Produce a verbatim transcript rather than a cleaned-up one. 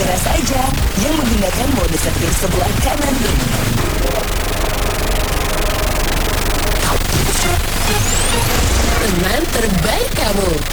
segera saja yang menggunakan mode setir sebelah kanan ini. Teman terbaik kamu.